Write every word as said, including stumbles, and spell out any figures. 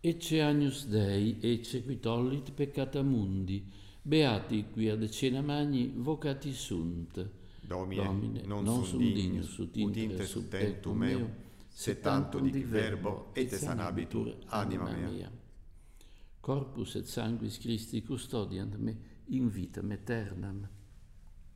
Ecce agnus Dei, ecce qui tollit peccata mundi, beati qui ad cena magni vocati sunt. Domine, Domine, non, non sum sum dignus, dignus ut ut intre inter sub sub tectum tectum meo, meo, se tanto dic verbo, et sanabitur anima mea. Corpus et sanguis Christi custodiant me in vitam aeternam.